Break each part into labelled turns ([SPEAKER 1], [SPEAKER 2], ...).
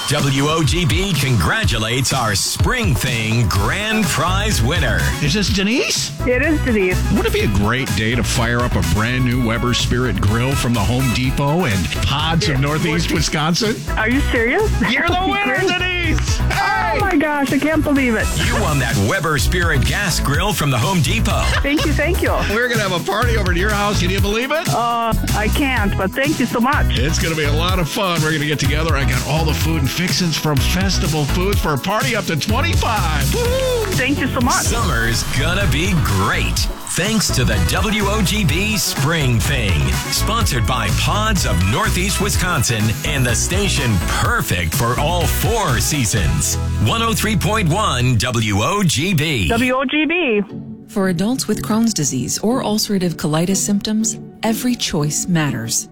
[SPEAKER 1] WOGB congratulates our Spring Thing grand prize winner.
[SPEAKER 2] Is this Denise?
[SPEAKER 3] It is Denise.
[SPEAKER 2] Wouldn't it be a great day to fire up a brand new Weber Spirit grill from the Home Depot and Pods of Northeast Wisconsin?
[SPEAKER 3] Are you serious?
[SPEAKER 2] You're the winner, Denise! Hey!
[SPEAKER 3] Oh my gosh, I can't believe it.
[SPEAKER 1] You won that Weber Spirit gas grill from the Home Depot.
[SPEAKER 3] Thank you, thank you.
[SPEAKER 2] We're going to have a party over to your house. Can you believe it?
[SPEAKER 3] I can't, but thank you so much.
[SPEAKER 2] It's going to be a lot of fun. We're going to get together. I got all the food and fixins from Festival Foods for a party up to 25.
[SPEAKER 3] Woo! Thank you so much.
[SPEAKER 1] Summer's gonna be great. Thanks to the WOGB Spring Thing. Sponsored by Pods of Northeast Wisconsin and the station perfect for all 4 seasons. 103.1 WOGB.
[SPEAKER 3] WOGB.
[SPEAKER 4] For adults with Crohn's disease or ulcerative colitis symptoms, every choice matters.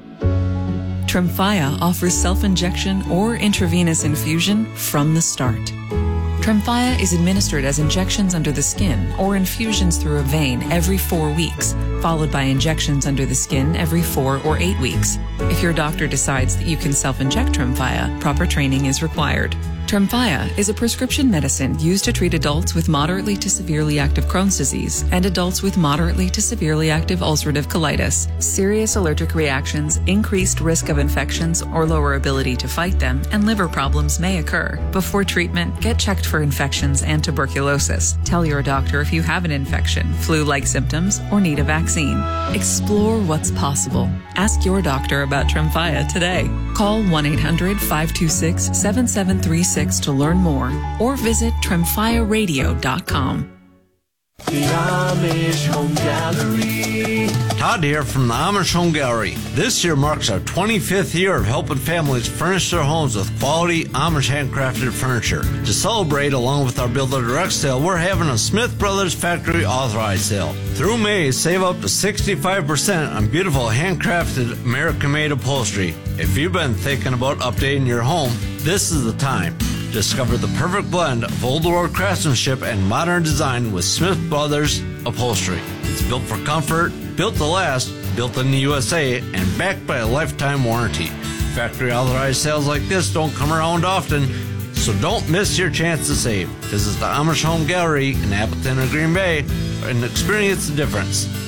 [SPEAKER 4] Tremfya offers self-injection or intravenous infusion from the start. Tremfya is administered as injections under the skin or infusions through a vein every 4 weeks, followed by injections under the skin every 4 or 8 weeks. If your doctor decides that you can self-inject Tremfya, proper training is required. Tremfya is a prescription medicine used to treat adults with moderately to severely active Crohn's disease and adults with moderately to severely active ulcerative colitis. Serious allergic reactions, increased risk of infections or lower ability to fight them, and liver problems may occur. Before treatment, get checked for infections and tuberculosis. Tell your doctor if you have an infection, flu-like symptoms, or need a vaccine. Explore what's possible. Ask your doctor about Tremfya today. Call 1-800-526-7736 to learn more, or visit TremfyaRadio.com.
[SPEAKER 5] The Amish Home Gallery.
[SPEAKER 6] Todd here from the Amish Home Gallery. This year marks our 25th year of helping families furnish their homes with quality Amish handcrafted furniture. To celebrate, along with our Builder Direct sale, we're having a Smith Brothers Factory Authorized sale. Through May, save up to 65% on beautiful handcrafted American-made upholstery. If you've been thinking about updating your home, this is the time. Discover the perfect blend of old world craftsmanship and modern design with Smith Brothers Upholstery. It's built for comfort, built to last, built in the USA, and backed by a lifetime warranty. Factory authorized sales like this don't come around often, so don't miss your chance to save. Visit the Amish Home Gallery in Appleton or Green Bay and experience the difference.